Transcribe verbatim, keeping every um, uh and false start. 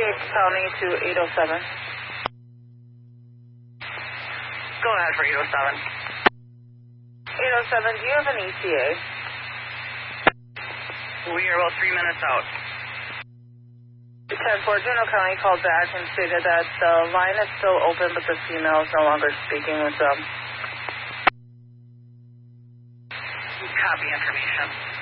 Gates County to eight oh seven. Go ahead for eight oh seven. eight oh seven, do you have an E T A? We are about three minutes out. ten four, Juneau County called back and stated that the line is still open, but the female is no longer speaking with them. Copy information.